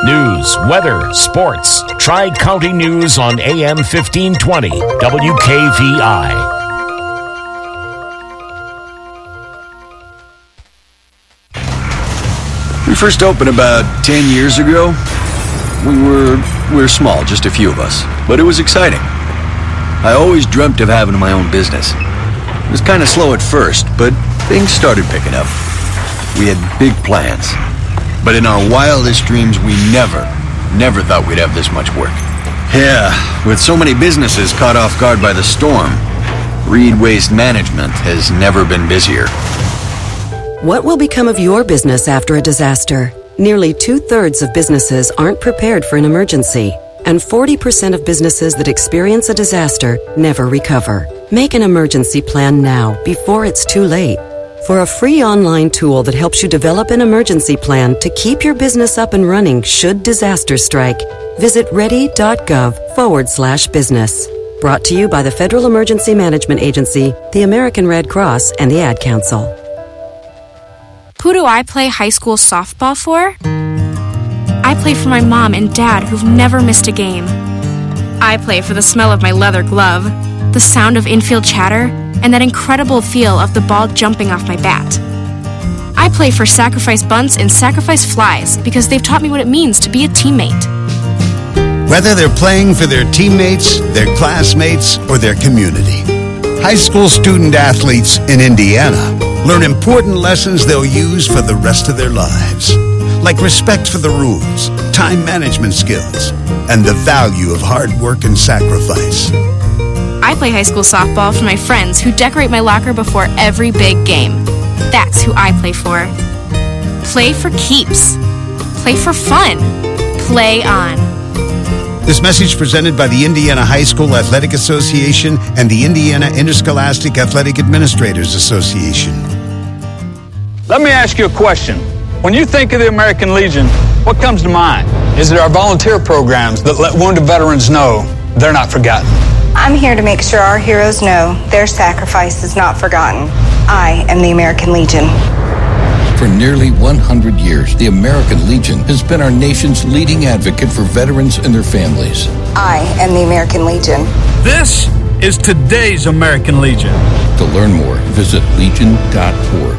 News, weather, sports. Tri-County News on AM 1520, WKVI. We first opened about 10 years ago. We were small, just a few of us, but it was exciting. I always dreamt of having my own business. It was kind of slow at first, but things started picking up. We had big plans, but in our wildest dreams, we never thought we'd have this much work. Yeah, with so many businesses caught off guard by the storm, Reed Waste Management has never been busier. What will become of your business after a disaster? Nearly 2/3 of businesses aren't prepared for an emergency, and 40% of businesses that experience a disaster never recover. Make an emergency plan now, before it's too late. For a free online tool that helps you develop an emergency plan to keep your business up and running should disaster strike, visit ready.gov/business. Brought to you by the Federal Emergency Management Agency, the American Red Cross, and the Ad Council. Who do I play high school softball for? I play for my mom and dad who've never missed a game. I play for the smell of my leather glove, the sound of infield chatter, and that incredible feel of the ball jumping off my bat. I play for Sacrifice Bunts and Sacrifice Flies because they've taught me what it means to be a teammate. Whether they're playing for their teammates, their classmates, or their community, high school student athletes in Indiana learn important lessons they'll use for the rest of their lives, like respect for the rules, time management skills, and the value of hard work and sacrifice. I play high school softball for my friends who decorate my locker before every big game. That's who I play for. Play for keeps. Play for fun. Play on. This message presented by the Indiana High School Athletic Association and the Indiana Interscholastic Athletic Administrators Association. Let me ask you a question. When you think of the American Legion, what comes to mind? Is it our volunteer programs that let wounded veterans know they're not forgotten? I'm here to make sure our heroes know their sacrifice is not forgotten. I am the American Legion. For nearly 100 years, the American Legion has been our nation's leading advocate for veterans and their families. I am the American Legion. This is today's American Legion. To learn more, visit legion.org.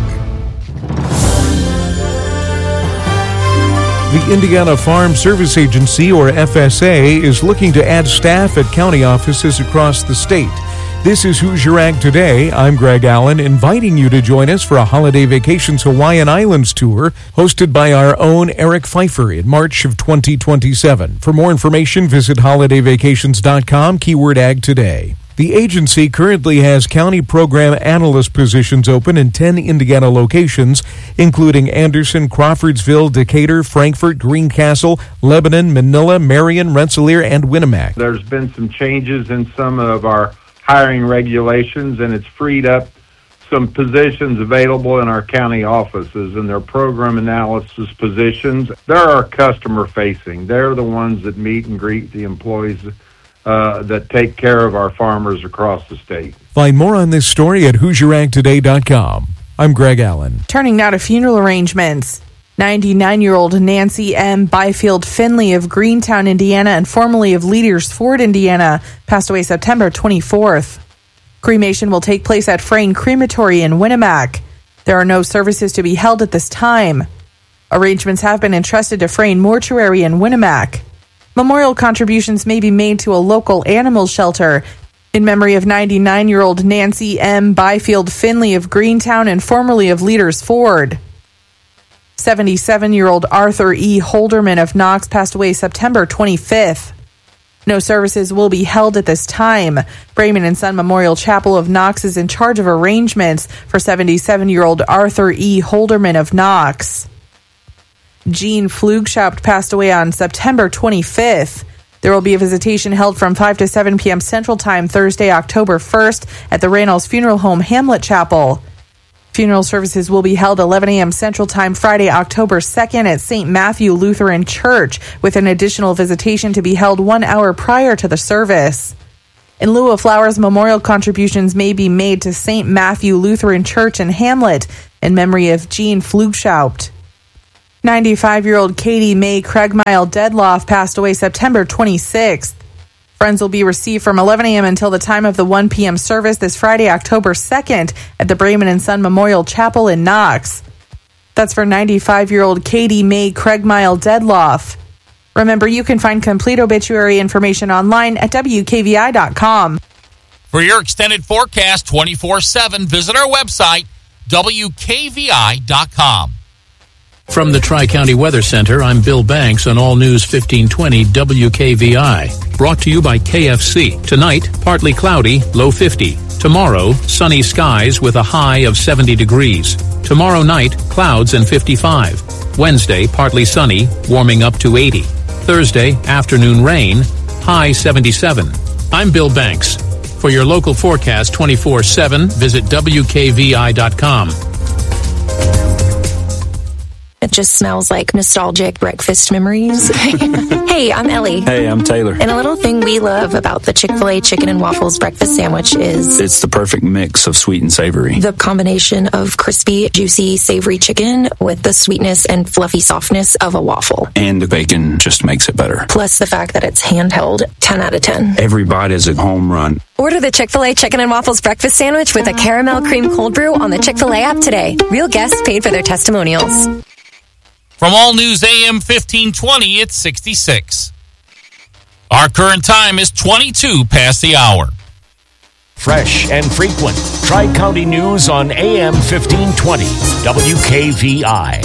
The Indiana Farm Service Agency, or FSA, is looking to add staff at county offices across the state. This is Hoosier Ag Today. I'm Greg Allen, inviting you to join us for a Holiday Vacations Hawaiian Islands tour hosted by our own Eric Pfeiffer in March of 2027. For more information, visit holidayvacations.com, keyword Ag Today. The agency currently has county program analyst positions open in 10 Indiana locations, including Anderson, Crawfordsville, Decatur, Frankfort, Greencastle, Lebanon, Manila, Marion, Rensselaer, and Winnemac. There's been some changes in some of our hiring regulations, and it's freed up some positions available in our county offices, and their program analysis positions. They're our customer facing. They're the ones that meet and greet the employees that take care of our farmers across the state. Find more on this story at HoosierAgToday.com. I'm Greg Allen. Turning now to funeral arrangements. 99-year-old Nancy M. Byfield Finley of Greentown, Indiana, and formerly of Leaders Ford, Indiana, passed away September 24th. Cremation will take place at Frayne Crematory in Winnemac. There are no services to be held at this time. Arrangements have been entrusted to Frayne Mortuary in Winnemac. Memorial contributions may be made to a local animal shelter in memory of 99-year-old Nancy M. Byfield Finley of Greentown and formerly of Leaders Ford. 77-year-old Arthur E. Holderman of Knox passed away September 25th. No services will be held at this time. Brayman & Son Memorial Chapel of Knox is in charge of arrangements for 77-year-old Arthur E. Holderman of Knox. Gene Pflugschaupt passed away on September 25th. There will be a visitation held from 5 to 7 p.m. Central Time Thursday, October 1st at the Reynolds Funeral Home, Hamlet Chapel. Funeral services will be held 11 a.m. Central Time Friday, October 2nd at St. Matthew Lutheran Church, with an additional visitation to be held 1 hour prior to the service. In lieu of flowers, memorial contributions may be made to St. Matthew Lutheran Church in Hamlet in memory of Gene Pflugschaupt. 95-year-old Katie Mae Craigmile Dedloff passed away September 26th. Friends will be received from 11 a.m. until the time of the 1 p.m. service this Friday, October 2nd at the Brayman and Son Memorial Chapel in Knox. That's for 95-year-old Katie Mae Craigmile Dedloff. Remember, you can find complete obituary information online at WKVI.com. For your extended forecast 24/7, visit our website, WKVI.com. From the Tri-County Weather Center, I'm Bill Banks on All News 1520 WKVI. Brought to you by KFC. Tonight, partly cloudy, low 50. Tomorrow, sunny skies with a high of 70 degrees. Tomorrow night, clouds and 55. Wednesday, partly sunny, warming up to 80. Thursday, afternoon rain, high 77. I'm Bill Banks. For your local forecast 24/7, visit WKVI.com. It just smells like nostalgic breakfast memories. Hey, I'm Ellie. Hey, I'm Taylor. And a little thing we love about the Chick-fil-A chicken and waffles breakfast sandwich is it's the perfect mix of sweet and savory. The combination of crispy, juicy, savory chicken with the sweetness and fluffy softness of a waffle. And the bacon just makes it better. Plus the fact that it's handheld, 10 out of 10. Every bite is a home run. Order the Chick-fil-A chicken and waffles breakfast sandwich with a caramel cream cold brew on the Chick-fil-A app today. Real guests paid for their testimonials. From All News AM 1520, it's 66. Our current time is 22 past the hour. Fresh and frequent. Tri-County News on AM 1520, WKVI.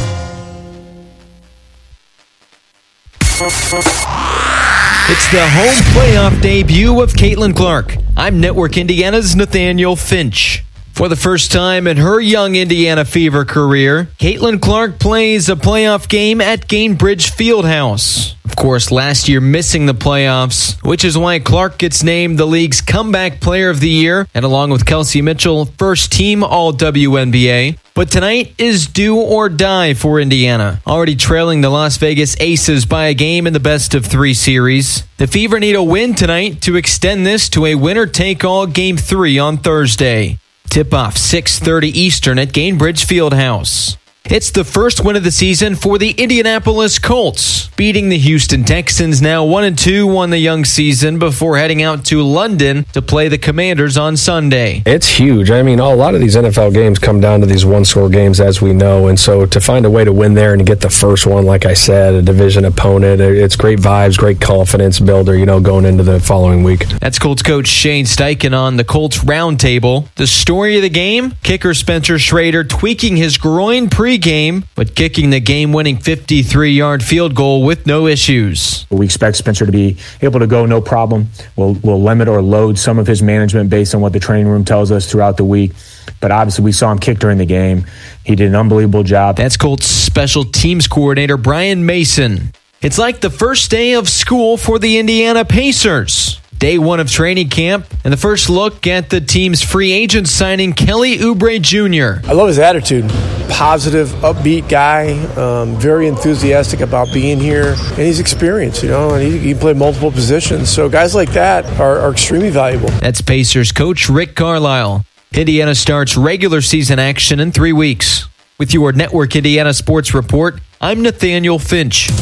It's the home playoff debut of Caitlin Clark. I'm Network Indiana's Nathaniel Finch. For the first time in her young Indiana Fever career, Caitlin Clark plays a playoff game at Gainbridge Fieldhouse. Of course, last year missing the playoffs, which is why Clark gets named the league's Comeback Player of the Year, and along with Kelsey Mitchell, first team All-WNBA. But tonight is do or die for Indiana, already trailing the Las Vegas Aces by a game in the best-of-3 series. The Fever need a win tonight to extend this to a winner-take-all Game 3 on Thursday. Tip-off 6:30 Eastern at Gainbridge Fieldhouse. It's the first win of the season for the Indianapolis Colts, beating the Houston Texans, now 1-2 on the young season, before heading out to London to play the Commanders on Sunday. It's huge. I mean, a lot of these NFL games come down to these one-score games, as we know, and so to find a way to win there and to get the first one, like I said, a division opponent, it's great vibes, great confidence builder, going into the following week. That's Colts coach Shane Steichen on the Colts Roundtable. The story of the game, kicker Spencer Schrader tweaking his groin pre-game, but kicking the game-winning 53-yard field goal with no issues. We expect Spencer to be able to go no problem. We'll limit or load some of his management based on what the training room tells us throughout the week. But obviously we saw him kick during the game. He did an unbelievable job. That's Colts special teams coordinator Brian Mason. It's like the first day of school for the Indiana Pacers. Day one of training camp, and the first look at the team's free agent signing, Kelly Oubre Jr. I love his attitude. Positive, upbeat guy, very enthusiastic about being here, and he's experienced, and he can play multiple positions. So guys like that are extremely valuable. That's Pacers coach Rick Carlisle. Indiana starts regular season action in 3 weeks. With your Network Indiana Sports Report, I'm Nathaniel Finch.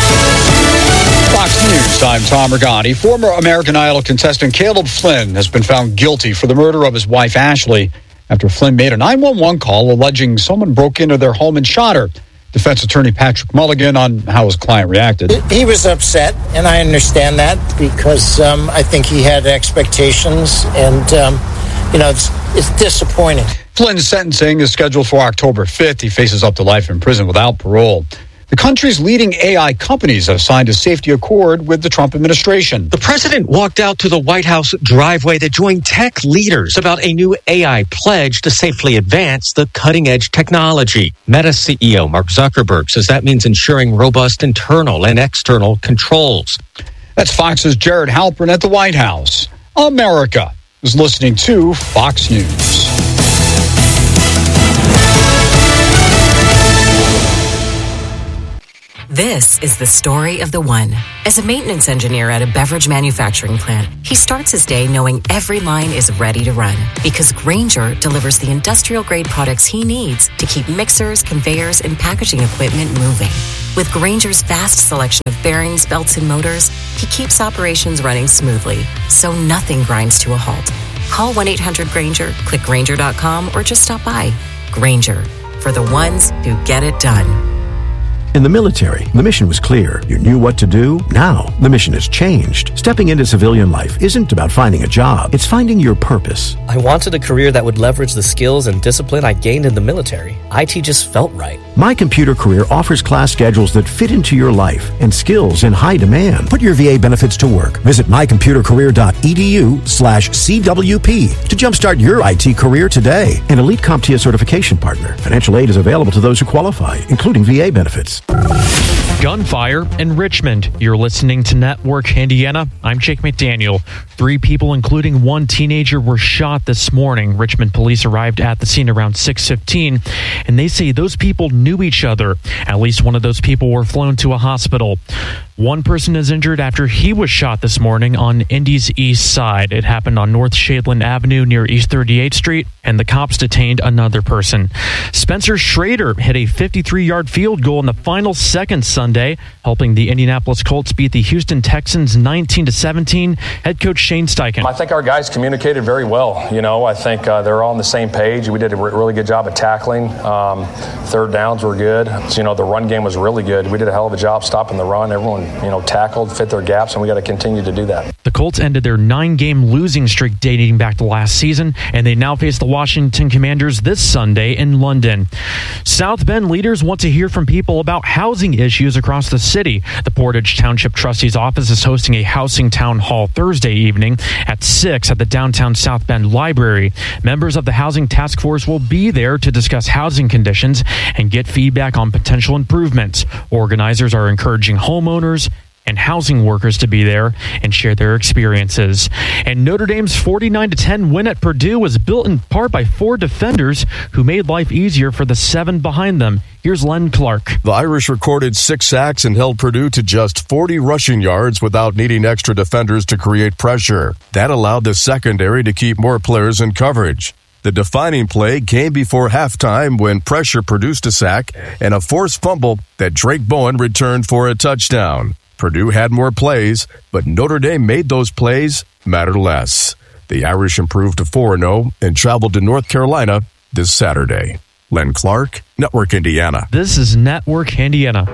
Fox News, I'm Tom Rigotti. Former American Idol contestant Caleb Flynn has been found guilty for the murder of his wife, Ashley, after Flynn made a 911 call alleging someone broke into their home and shot her. Defense attorney Patrick Mulligan on how his client reacted. He was upset, and I understand that because I think he had expectations, and, it's disappointing. Flynn's sentencing is scheduled for October 5th. He faces up to life in prison without parole. The country's leading AI companies have signed a safety accord with the Trump administration. The president walked out to the White House driveway to join tech leaders about a new AI pledge to safely advance the cutting-edge technology. Meta CEO Mark Zuckerberg says that means ensuring robust internal and external controls. That's Fox's Jared Halpern at the White House. America is listening to Fox News. This is the story of the one. As a maintenance engineer at a beverage manufacturing plant, he starts his day knowing every line is ready to run because Grainger delivers the industrial-grade products he needs to keep mixers, conveyors, and packaging equipment moving. With Grainger's vast selection of bearings, belts, and motors, he keeps operations running smoothly, so nothing grinds to a halt. Call 1-800-GRAINGER, click Grainger.com, or just stop by. Grainger, for the ones who get it done. In the military, the mission was clear. You knew what to do. Now, the mission has changed. Stepping into civilian life isn't about finding a job. It's finding your purpose. I wanted a career that would leverage the skills and discipline I gained in the military. IT just felt right. My Computer Career offers class schedules that fit into your life and skills in high demand. Put your VA benefits to work. Visit mycomputercareer.edu/CWP to jumpstart your IT career today. An Elite CompTIA certification partner. Financial aid is available to those who qualify, including VA benefits. Gunfire in Richmond. You're listening to Network Indiana. I'm Jake McDaniel. 3 people, including one teenager, were shot this morning. Richmond police arrived at the scene around 6:15, and they say those people knew each other. At least one of those people were flown to a hospital. One person is injured after he was shot this morning on Indy's east side. It happened on North Shadeland Avenue near East 38th Street, and the cops detained another person. Spencer Schrader hit a 53-yard field goal in the final seconds Sunday, helping the Indianapolis Colts beat the Houston Texans 19-17. Head coach Shane Steichen. I think our guys communicated very well. I think they're all on the same page. We did a really good job of tackling. Third downs were good. The run game was really good. We did a hell of a job stopping the run. Everyone, tackled, fit their gaps, and we got to continue to do that. The Colts ended their 9-game losing streak dating back to last season, and they now face the Washington Commanders this Sunday in London. South Bend leaders want to hear from people about housing issues across the city. The Portage Township Trustee's office is hosting a housing town hall Thursday evening at 6 at the downtown South Bend Library. Members of the Housing Task Force will be there to discuss housing conditions and get feedback on potential improvements. Organizers are encouraging homeowners and housing workers to be there and share their experiences. And Notre Dame's 49-10 win at Purdue was built in part by 4 defenders who made life easier for the 7 behind them. Here's Len Clark. The Irish recorded 6 sacks and held Purdue to just 40 rushing yards without needing extra defenders to create pressure. That allowed the secondary to keep more players in coverage. The defining play came before halftime when pressure produced a sack and a forced fumble that Drake Bowen returned for a touchdown. Purdue had more plays, but Notre Dame made those plays matter less. The Irish improved to 4-0 and traveled to North Carolina this Saturday. Len Clark, Network Indiana. This is Network Indiana.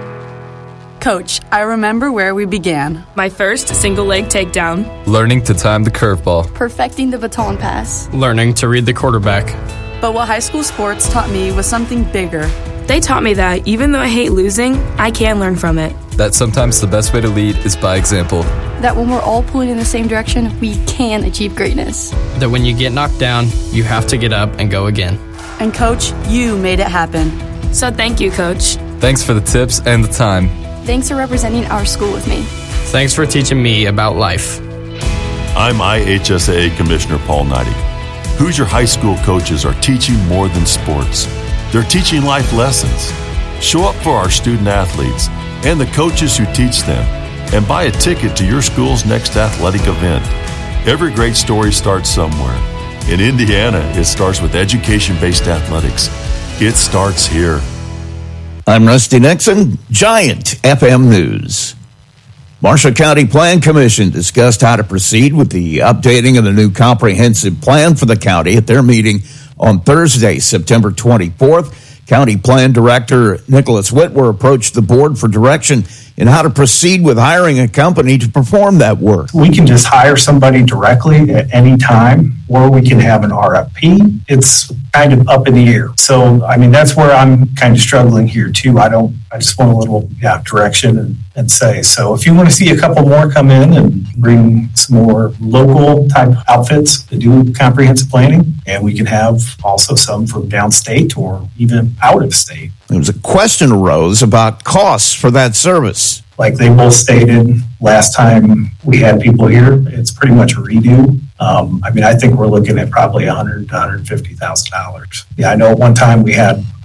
Coach, I remember where we began. My first single-leg takedown. Learning to time the curveball. Perfecting the baton pass. Learning to read the quarterback. But what high school sports taught me was something bigger. They taught me that even though I hate losing, I can learn from it. That sometimes the best way to lead is by example. That when we're all pulling in the same direction, we can achieve greatness. That when you get knocked down, you have to get up and go again. And Coach, you made it happen. So thank you, Coach. Thanks for the tips and the time. Thanks for representing our school with me. Thanks for teaching me about life. I'm IHSAA Commissioner Paul Neidig. Hoosier high school coaches are teaching more than sports. They're teaching life lessons. Show up for our student athletes and the coaches who teach them, and buy a ticket to your school's next athletic event. Every great story starts somewhere. In Indiana, it starts with education-based athletics. It starts here. I'm Rusty Nixon, Giant FM News. Marshall County Plan Commission discussed how to proceed with the updating of the new comprehensive plan for the county at their meeting on Thursday, September 24th. County Plan Director Nicholas Whitwer approached the board for direction in how to proceed with hiring a company to perform that work. We can just hire somebody directly at any time, or we can have an RFP. It's kind of up in the air. So, that's where I'm kind of struggling here too. I just want a little direction and say. So if you want to see a couple more come in and bring some more local type outfits to do comprehensive planning, and we can have also some from downstate or even out of state. There was a question arose about costs for that service. Like they both stated last time we had people here, it's pretty much a redo. I think we're looking at probably $100,000 to $150,000. Yeah, I know at one time we had,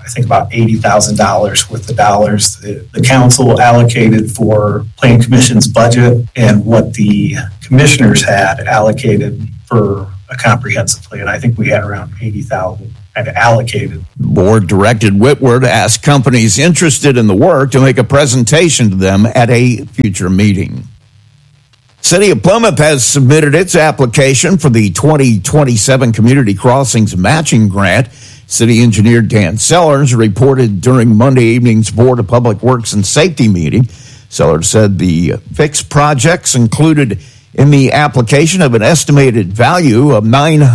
I think about $80,000 worth of dollars the council allocated for Plan Commission's budget and what the commissioners had allocated for a comprehensive plan. I think we had around $80,000 allocated. The board directed Whitworth to ask companies interested in the work to make a presentation to them at a future meeting. City of Plymouth has submitted its application for the 2027 Community Crossings Matching Grant. City Engineer Dan Sellers reported during Monday evening's Board of Public Works and Safety meeting. Sellers said the fixed projects included in the application of an estimated value of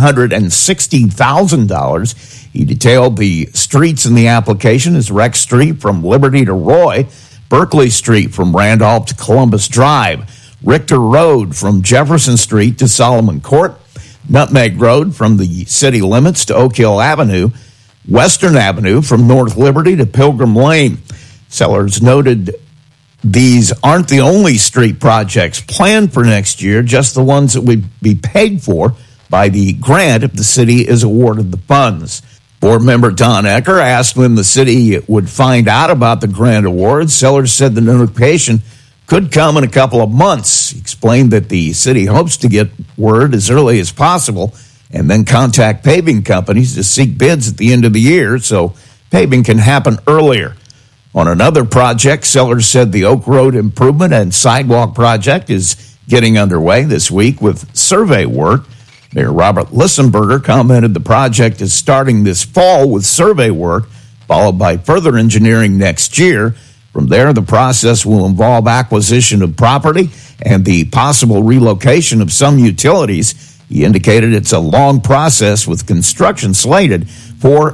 $960,000. He detailed the streets in the application as Rex Street from Liberty to Roy, Berkeley Street from Randolph to Columbus Drive, Richter Road from Jefferson Street to Solomon Court, Nutmeg Road from the city limits to Oak Hill Avenue, Western Avenue from North Liberty to Pilgrim Lane. Sellers noted these aren't the only street projects planned for next year, just the ones that would be paid for by the grant if the city is awarded the funds. Board member Don Ecker asked when the city would find out about the grant award. Sellers said the notification could come in a couple of months. He explained that the city hopes to get word as early as possible and then contact paving companies to seek bids at the end of the year so paving can happen earlier. On another project, Sellers said the Oak Road Improvement and Sidewalk Project is getting underway this week with survey work. Mayor Robert Lissenberger commented the project is starting this fall with survey work, followed by further engineering next year. From there, the process will involve acquisition of property and the possible relocation of some utilities. He indicated it's a long process with construction slated for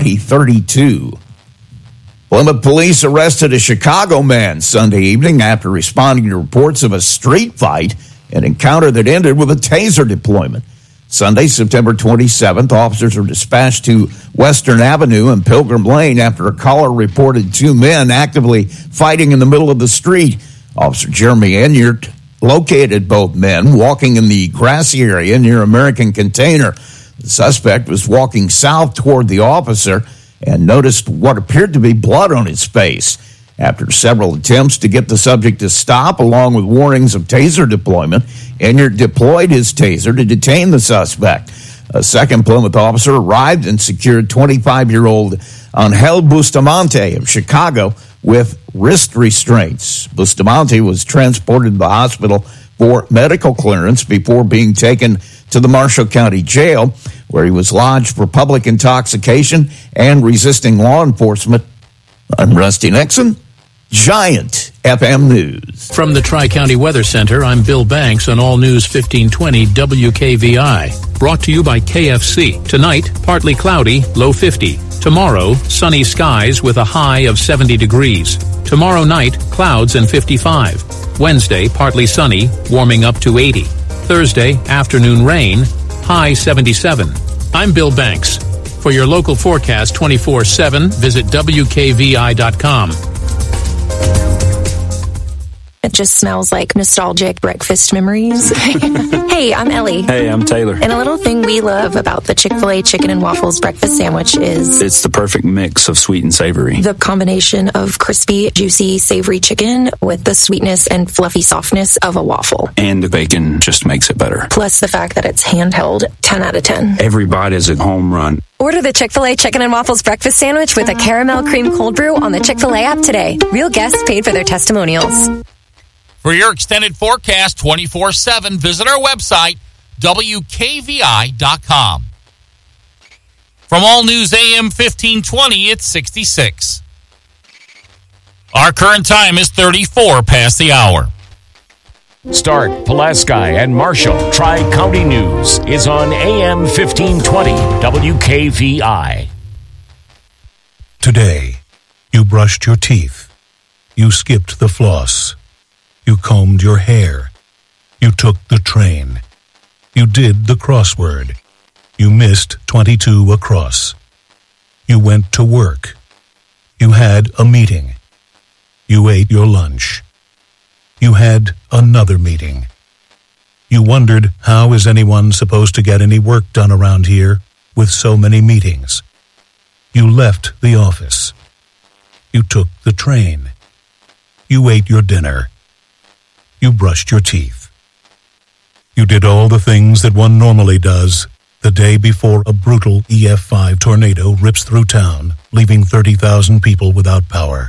2032. Plymouth police arrested a Chicago man Sunday evening after responding to reports of a street fight, an encounter that ended with a taser deployment. Sunday, September 27th, officers were dispatched to Western Avenue and Pilgrim Lane after a caller reported two men actively fighting in the middle of the street. Officer Jeremy Enyart located both men walking in the grassy area near American Container. The suspect was walking south toward the officer and noticed what appeared to be blood on his face. After several attempts to get the subject to stop, along with warnings of taser deployment, Enyart deployed his taser to detain the suspect. A second Plymouth officer arrived and secured 25-year-old Angel Bustamante of Chicago with wrist restraints. Bustamante was transported to the hospital for medical clearance before being taken to the Marshall County Jail, where he was lodged for public intoxication and resisting law enforcement. I'm Rusty Nixon, Giant FM News. From the Tri-County Weather Center, I'm Bill Banks on All News 1520 WKVI. Brought to you by KFC. Tonight, partly cloudy, low 50. Tomorrow, sunny skies with a high of 70 degrees. Tomorrow night, clouds and 55. Wednesday, partly sunny, warming up to 80. Thursday, afternoon rain, high 77. I'm Bill Banks. For your local forecast 24/7, visit WKVI.com. It just smells like nostalgic breakfast memories. Hey, I'm Ellie. Hey, I'm Taylor. And a little thing we love about the Chick-fil-A chicken and waffles breakfast sandwich is it's the perfect mix of sweet and savory. The combination of crispy, juicy, savory chicken with the sweetness and fluffy softness of a waffle. And the bacon just makes it better. Plus the fact that it's handheld, 10 out of 10. Every bite is a home run. Order the Chick-fil-A Chicken and Waffles Breakfast Sandwich with a caramel cream cold brew on the Chick-fil-A app today. Real guests paid for their testimonials. For your extended forecast 24/7, visit our website, WKVI.com. From All News AM 1520, it's 66. Our current time is 34 past the hour. Stark, Pulaski, and Marshall Tri-County News is on AM 1520 WKVI. Today, you brushed your teeth. You skipped the floss. You combed your hair. You took the train. You did the crossword. You missed 22 across. You went to work. You had a meeting. You ate your lunch. You had another meeting. You wondered, how is anyone supposed to get any work done around here with so many meetings? You left the office. You took the train. You ate your dinner. You brushed your teeth. You did all the things that one normally does the day before a brutal EF5 tornado rips through town, leaving 30,000 people without power.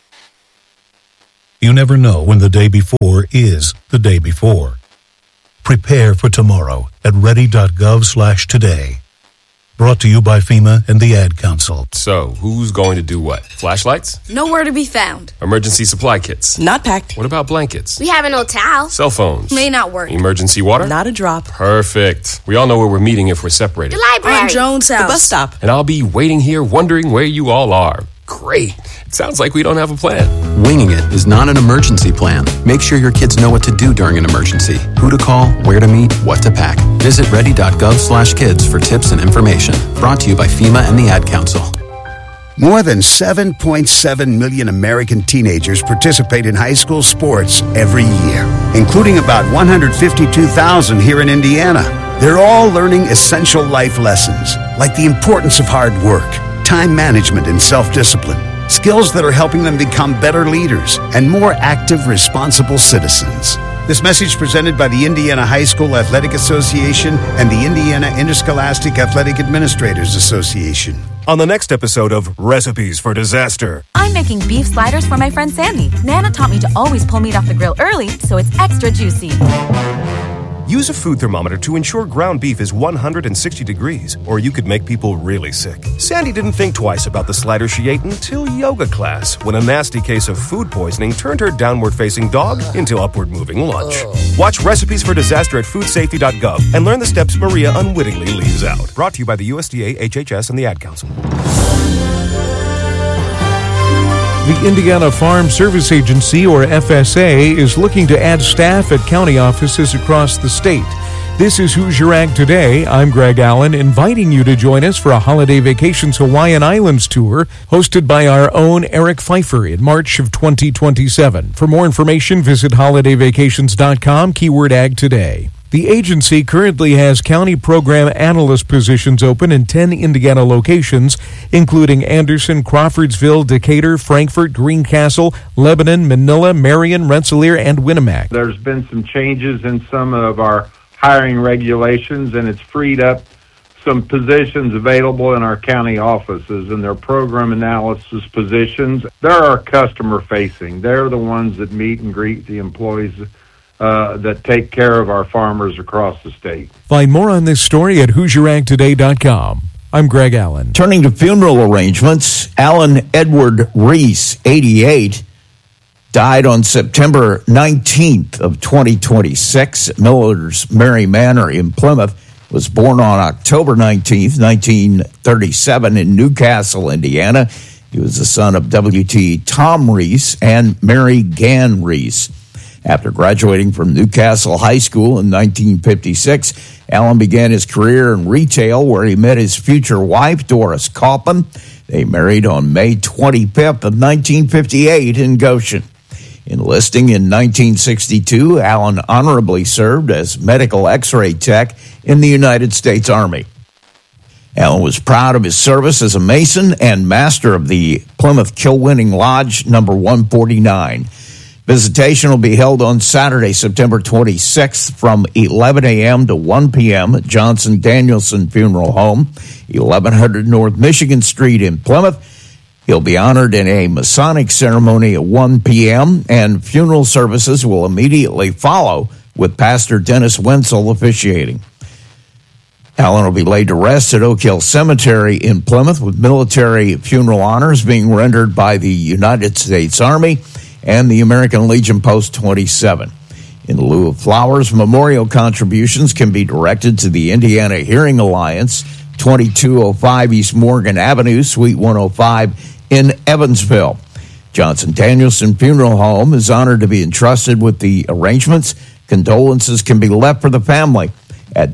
You never know when the day before is the day before. Prepare for tomorrow at ready.gov/today. Brought to you by FEMA and the Ad Council. So, who's going to do what? Flashlights? Nowhere to be found. Emergency supply kits? Not packed. What about blankets? We have an old towel. Cell phones? May not work. Emergency water? Not a drop. Perfect. We all know where we're meeting if we're separated. The library. On Jones' house. The bus stop. And I'll be waiting here wondering where you all are. Great. It sounds like we don't have a plan. Winging it is not an emergency plan. Make sure your kids know what to do during an emergency. Who to call, where to meet, what to pack. Visit ready.gov/kids for tips and information. Brought to you by FEMA and the Ad Council. More than 7.7 million American teenagers participate in high school sports every year, including about 152,000 here in Indiana. They're all learning essential life lessons, like the importance of hard work, time management, and self-discipline. Skills that are helping them become better leaders and more active, responsible citizens. This message presented by the Indiana High School Athletic Association and the Indiana Interscholastic Athletic Administrators Association. On the next episode of Recipes for Disaster. I'm making beef sliders for my friend Sandy. Nana taught me to always pull meat off the grill early so it's extra juicy. Use a food thermometer to ensure ground beef is 160 degrees, or you could make people really sick. Sandy didn't think twice about the slider she ate until yoga class, when a nasty case of food poisoning turned her downward-facing dog into upward-moving lunch. Watch Recipes for Disaster at foodsafety.gov and learn the steps Maria unwittingly leaves out. Brought to you by the USDA, HHS, and the Ad Council. The Indiana Farm Service Agency, or FSA, is looking to add staff at county offices across the state. This is Who's Your Ag Today. I'm Greg Allen, inviting you to join us for a Holiday Vacations Hawaiian Islands tour hosted by our own Eric Pfeiffer in March of 2027. For more information, visit holidayvacations.com, keyword Ag Today. The agency currently has county program analyst positions open in 10 Indiana locations, including Anderson, Crawfordsville, Decatur, Frankfort, Greencastle, Lebanon, Manila, Marion, Rensselaer, and Winnemac. There's been some changes in some of our hiring regulations, and it's freed up some positions available in our county offices, and their program analysis positions. They're our customer-facing. They're the ones that meet and greet the employees that take care of our farmers across the state. Find more on this story at who'syouragtoday.com. I'm Greg Allen. Turning to funeral arrangements, Alan Edward Reese, 88, died on September 19th of 2026 at Miller's Mary Manor in Plymouth. Was born on October 19th, 1937 in Newcastle, Indiana. He was the son of W.T. Tom Reese and Mary Gann Reese. After graduating from Newcastle High School in 1956, Allen began his career in retail, where he met his future wife, Doris Coppin. They married on May 25th of 1958 in Goshen. Enlisting in 1962, Allen honorably served as medical X-ray tech in the United States Army. Allen was proud of his service as a Mason and master of the Plymouth Kill-Winning Lodge number 149. Visitation will be held on Saturday, September 26th from 11 a.m. to 1 p.m. at Johnson Danielson Funeral Home, 1100 North Michigan Street in Plymouth. He'll be honored in a Masonic ceremony at 1 p.m., and funeral services will immediately follow, with Pastor Dennis Wenzel officiating. Allen will be laid to rest at Oak Hill Cemetery in Plymouth, with military funeral honors being rendered by the United States Army and the American Legion Post 27. In lieu of flowers, memorial contributions can be directed to the Indiana Hearing Alliance, 2205 East Morgan Avenue, Suite 105 in Evansville. Johnson Danielson Funeral Home is honored to be entrusted with the arrangements. Condolences can be left for the family at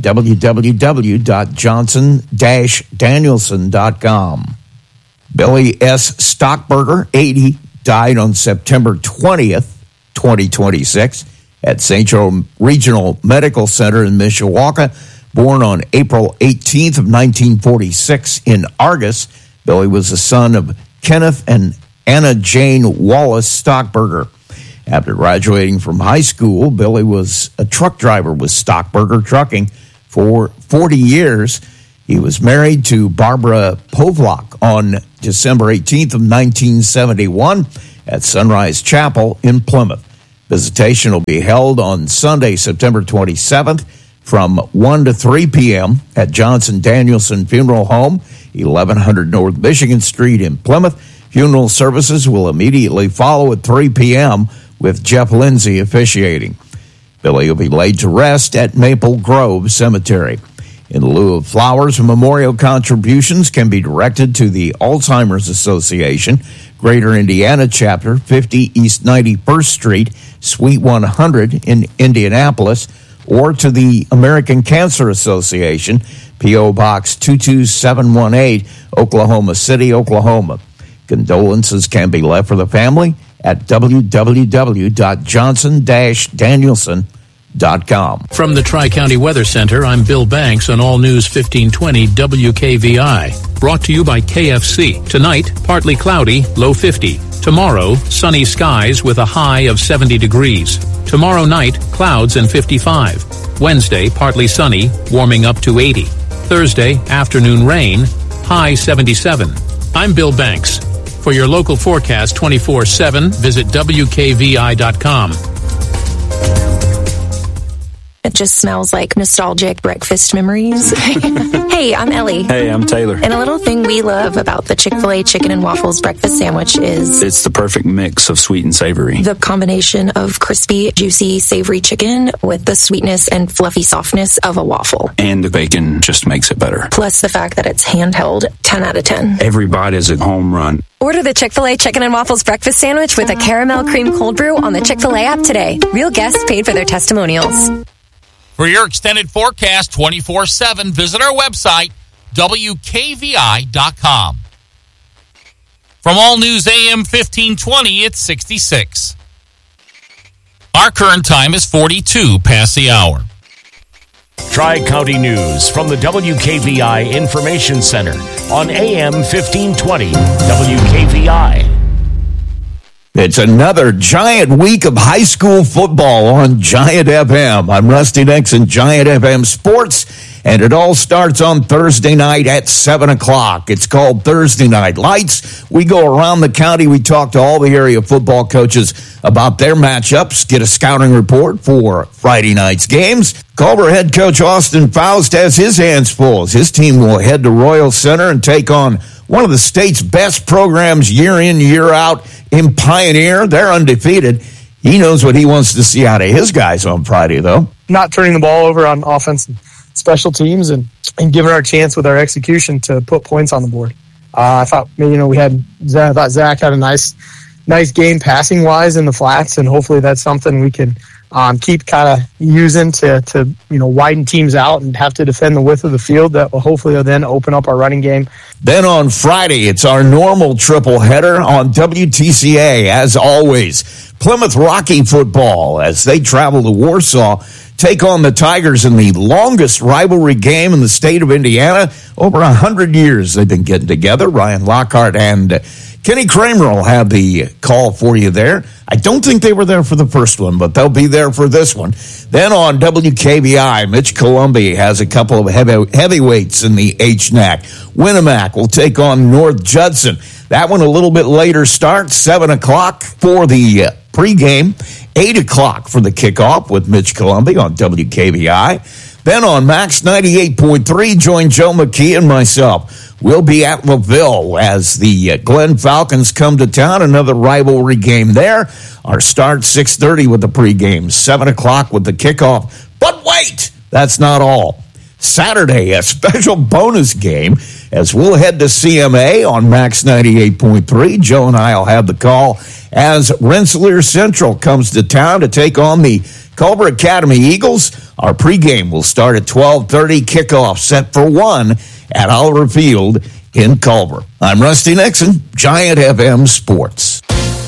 www.johnson-danielson.com. Billy S. Stockberger, 80, died on September 20th, 2026 at St. Joe Regional Medical Center in Mishawaka. Born on April 18th of 1946 in Argus, Billy was the son of Kenneth and Anna Jane Wallace Stockburger. After graduating from high school, Billy was a truck driver with Stockburger Trucking for 40 years. He was married to Barbara Povlock on December 18th of 1971 at Sunrise Chapel in Plymouth. Visitation will be held on Sunday, September 27th from 1 to 3 p.m. at Johnson Danielson Funeral Home, 1100 North Michigan Street in Plymouth. Funeral services will immediately follow at 3 p.m. with Jeff Lindsay officiating. Billy will be laid to rest at Maple Grove Cemetery. In lieu of flowers, memorial contributions can be directed to the Alzheimer's Association, Greater Indiana Chapter, 50 East 91st Street, Suite 100 in Indianapolis, or to the American Cancer Association, P.O. Box 22718, Oklahoma City, Oklahoma. Condolences can be left for the family at www.johnson-danielson.com. From the Tri-County Weather Center, I'm Bill Banks on All News 1520 WKVI. Brought to you by KFC. Tonight, partly cloudy, low 50. Tomorrow, sunny skies with a high of 70 degrees. Tomorrow night, clouds and 55. Wednesday, partly sunny, warming up to 80. Thursday, afternoon rain, high 77. I'm Bill Banks. For your local forecast 24/7, visit WKVI.com. It just smells like nostalgic breakfast memories. Hey, I'm Ellie. Hey, I'm Taylor. And a little thing we love about the Chick-fil-A Chicken and Waffles breakfast sandwich is It's the perfect mix of sweet and savory. the combination of crispy, juicy, savory chicken with the sweetness and fluffy softness of a waffle. And the bacon just makes it better. Plus the fact that it's handheld, 10 out of 10. Every bite is a home run. Order the Chick-fil-A Chicken and Waffles breakfast sandwich with a caramel cream cold brew on the Chick-fil-A app today. Real guests paid for their testimonials. For your extended forecast 24/7, visit our website, WKVI.com. From All News AM 1520, it's 66. Our current time is 42 past the hour. Tri-County News from the WKVI Information Center on AM 1520 WKVI. It's another giant week of high school football on Giant FM. I'm Rusty Nixon, Giant FM Sports, and it all starts on Thursday night at 7 o'clock. It's called Thursday Night Lights. We go around the county. We talk to all the area football coaches about their matchups, get a scouting report for Friday night's games. Culver head coach Austin Faust has his hands full as his team will head to Royal Center and take on one of the state's best programs year in, year out in Pioneer. They're undefeated. He knows what he wants to see out of his guys on Friday, though. Not turning the ball over on offense and special teams and giving our chance with our execution to put points on the board. I thought, Zach had a nice game passing wise in the flats, and hopefully that's something we can keep kind of using to widen teams out and have to defend the width of the field. That will hopefully then open up our running game. Then on Friday, it's our normal triple header on WTCA. As always, Plymouth Rocky football as they travel to Warsaw, take on the Tigers in the longest rivalry game in the state of Indiana. Over 100 years they've been getting together. Ryan Lockhart and Kenny Kramer will have the call for you there. I don't think they were there for the first one, but they'll be there for this one. Then on WKVI, Mitch Columbia has a couple of heavyweights in the HNAC. Winnemac will take on North Judson. That one a little bit later start, 7 o'clock for the pregame, 8 o'clock for the kickoff with Mitch Columbia on WKVI. Then on Max 98.3, join Joe McKee and myself. We'll be at LaVille as the Glen Falcons come to town. Another rivalry game there. Our start 6:30 with the pregame, 7 o'clock with the kickoff. But wait, that's not all. Saturday, a special bonus game as we'll head to CMA on Max 98.3. Joe and I will have the call as Rensselaer Central comes to town to take on the Culver Academy Eagles. Our pregame will start at 12:30. Kickoff set for 1 at Oliver Field in Culver. I'm Rusty Nixon, Giant FM Sports.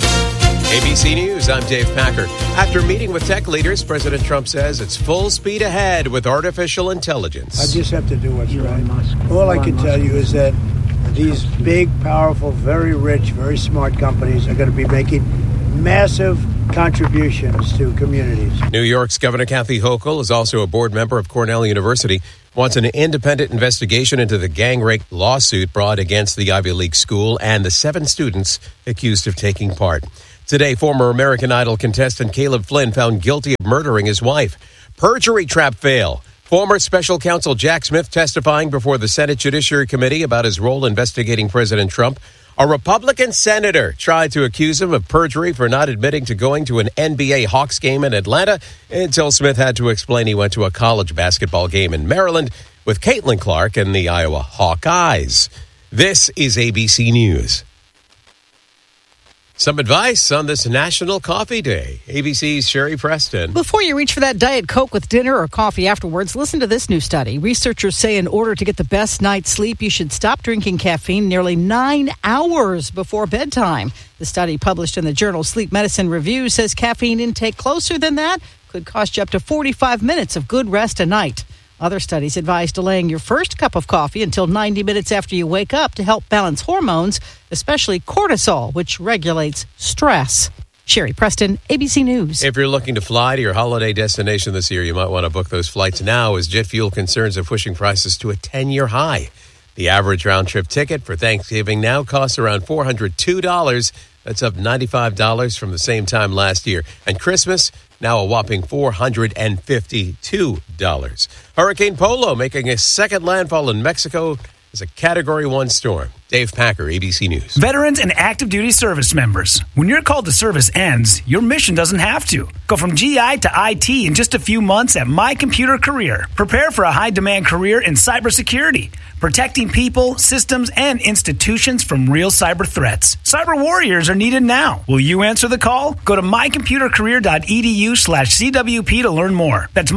ABC News, I'm Dave Packer. After meeting with tech leaders, President Trump says it's full speed ahead with artificial intelligence. I just have to do what's right. All I can tell you is that these big, powerful, very rich, very smart companies are going to be making massive contributions to communities. New York's Governor Kathy Hochul is also a board member of Cornell University, wants an independent investigation into the gang rape lawsuit brought against the Ivy League school and the 7 students accused of taking part. Today, former American Idol contestant Caleb Flynn found guilty of murdering his wife. Perjury trap fail. Former special counsel Jack Smith testifying before the Senate Judiciary Committee about his role investigating President Trump. A Republican senator tried to accuse him of perjury for not admitting to going to an NBA Hawks game in Atlanta until Smith had to explain he went to a college basketball game in Maryland with Caitlin Clark and the Iowa Hawkeyes. This is ABC News. Some advice on this National Coffee Day. ABC's Sherry Preston. Before you reach for that Diet Coke with dinner or coffee afterwards, listen to this new study. Researchers say in order to get the best night's sleep, you should stop drinking caffeine nearly 9 hours before bedtime. The study published in the journal Sleep Medicine Review says caffeine intake closer than that could cost you up to 45 minutes of good rest a night. Other studies advise delaying your first cup of coffee until 90 minutes after you wake up to help balance hormones, especially cortisol, which regulates stress. Sherry Preston, ABC News. If you're looking to fly to your holiday destination this year, you might want to book those flights now as jet fuel concerns are pushing prices to a 10-year high. The average round-trip ticket for Thanksgiving now costs around $402. That's up $95 from the same time last year. And Christmas, now a whopping $452. Hurricane Polo making a second landfall in Mexico as a Category 1 storm. Dave Packer, ABC News. Veterans and active duty service members. When your call to service ends, your mission doesn't have to. Go from GI to IT in just a few months at My Computer Career. Prepare for a high-demand career in cybersecurity, protecting people, systems, and institutions from real cyber threats. Cyber warriors are needed now. Will you answer the call? Go to mycomputercareer.edu/CWP to learn more. That's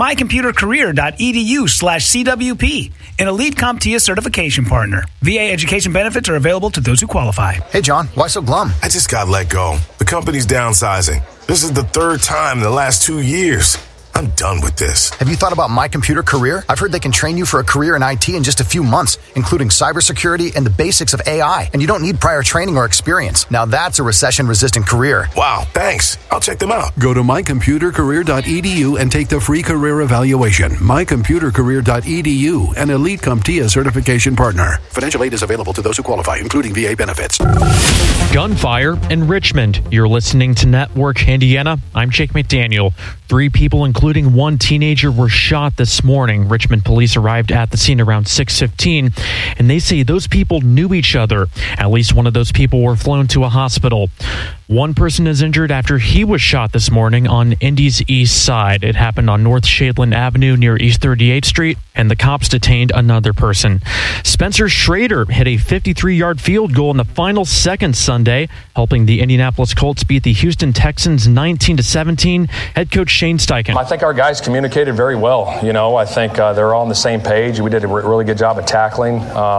mycomputercareer.edu/CWP. An elite CompTIA certification partner. VA education benefits are available to those who qualify. Hey, John, why so glum? I just got let go. The company's downsizing. This is the 3rd time in the last 2 years. I'm done with this. Have you thought about My Computer Career? I've heard they can train you for a career in IT in just a few months, including cybersecurity and the basics of AI. And you don't need prior training or experience. Now that's a recession-resistant career. Wow, thanks. I'll check them out. Go to mycomputercareer.edu and take the free career evaluation. mycomputercareer.edu, an elite CompTIA certification partner. Financial aid is available to those who qualify, including VA benefits. Gunfire in Richmond. You're listening to Network Indiana. I'm Jake McDaniel. 3 people, including 1 teenager, were shot this morning. Richmond police arrived at the scene around 6:15, and they say those people knew each other. At least one of those people were flown to a hospital. One person is injured after he was shot this morning on Indy's east side. It happened on North Shadeland Avenue near East 38th Street, and the cops detained another person. Spencer Schrader hit a 53-yard field goal in the final seconds Sunday, helping the Indianapolis Colts beat the Houston Texans 19-17. Head coach Shane Steichen. I think our guys communicated very well. I think they're all on the same page. We did a really good job of tackling.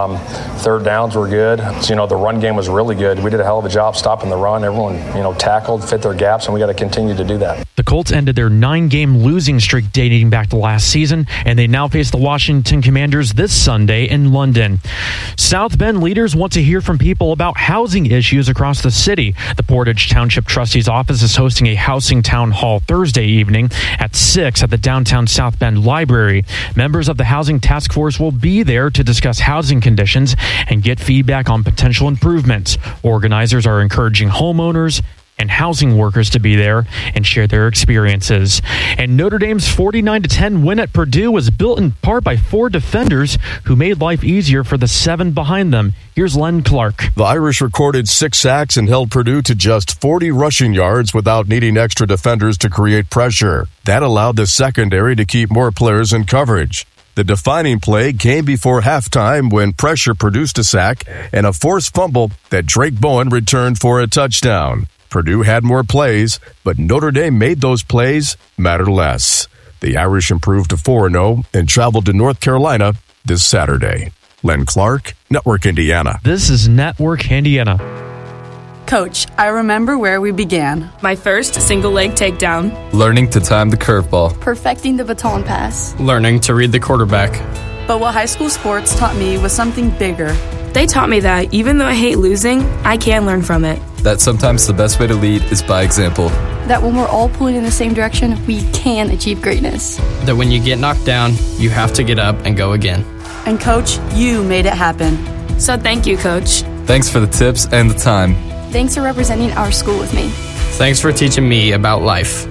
3rd downs were good. The run game was really good. We did a hell of a job stopping the run. Everyone tackled, fit their gaps, and we got to continue to do that. The Colts ended their 9-game losing streak dating back to last season, and they now face the Washington Commanders this Sunday in London. South Bend leaders want to hear from people about housing issues across the city. The Portage Township Trustee's office is hosting a housing town hall Thursday evening at 6 at the downtown South Bend Library. Members of the Housing Task Force will be there to discuss housing conditions and get feedback on potential improvements. Organizers are encouraging homeowners and housing workers to be there and share their experiences. And Notre Dame's 49-10 win at Purdue was built in part by 4 defenders who made life easier for the 7 behind them. Here's Len Clark. The Irish recorded 6 sacks and held Purdue to just 40 rushing yards without needing extra defenders to create pressure. That allowed the secondary to keep more players in coverage. The defining play came before halftime when pressure produced a sack and a forced fumble that Drake Bowen returned for a touchdown. Purdue had more plays, but Notre Dame made those plays matter less. The Irish improved to 4-0 and traveled to North Carolina this Saturday. Len Clark, Network Indiana. This is Network Indiana. Coach, I remember where we began. My first single leg takedown. Learning to time the curveball. Perfecting the baton pass. Learning to read the quarterback. But what high school sports taught me was something bigger. They taught me that even though I hate losing, I can learn from it. That sometimes the best way to lead is by example. That when we're all pulling in the same direction, we can achieve greatness. That when you get knocked down, you have to get up and go again. And Coach, you made it happen. So thank you, Coach. Thanks for the tips and the time. Thanks for representing our school with me. Thanks for teaching me about life.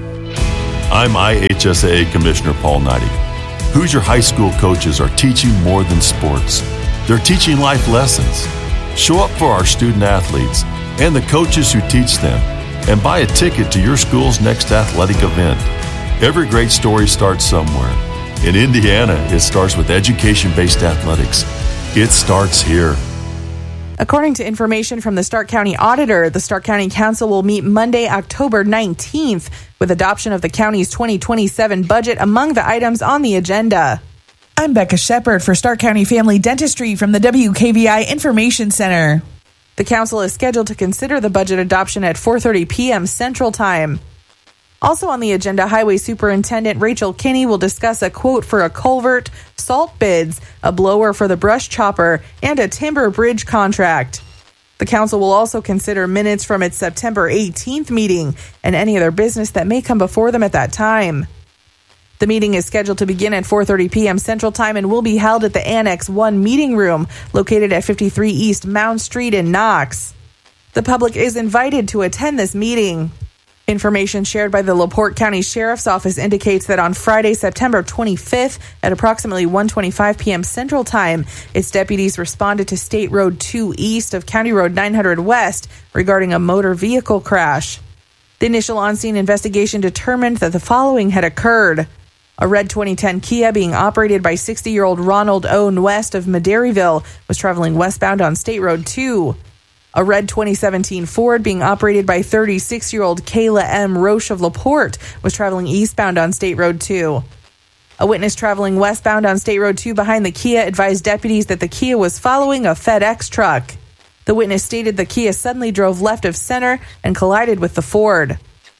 I'm IHSAA Commissioner Paul Neidig. Hoosier High School coaches are teaching more than sports. They're teaching life lessons. Show up for our student athletes and the coaches who teach them, and buy a ticket to your school's next athletic event. Every great story starts somewhere. In Indiana, it starts with education-based athletics. It starts here. According to information from the Stark County Auditor, the Stark County Council will meet Monday, October 19th, with adoption of the county's 2027 budget among the items on the agenda. I'm Becca Shepard for Stark County Family Dentistry from the WKVI Information Center. The council is scheduled to consider the budget adoption at 4:30 p.m. Central Time. Also on the agenda, Highway Superintendent Rachel Kinney will discuss a quote for a culvert, salt bids, a blower for the brush chopper, and a timber bridge contract. The council will also consider minutes from its September 18th meeting and any other business that may come before them at that time. The meeting is scheduled to begin at 4:30 p.m. Central Time and will be held at the Annex 1 meeting room located at 53 East Mound Street in Knox. The public is invited to attend this meeting. Information shared by the LaPorte County Sheriff's Office indicates that on Friday, September 25th at approximately 1:25 p.m. Central Time, its deputies responded to State Road 2 east of County Road 900 West regarding a motor vehicle crash. The initial on-scene investigation determined that the following had occurred. A red 2010 Kia being operated by 60-year-old Ronald O. West of Madairyville was traveling westbound on State Road 2. A red 2017 Ford being operated by 36-year-old Kayla M. Roche of LaPorte was traveling eastbound on State Road 2. A witness traveling westbound on State Road 2 behind the Kia advised deputies that the Kia was following a FedEx truck. The witness stated the Kia suddenly drove left of center and collided with the Ford.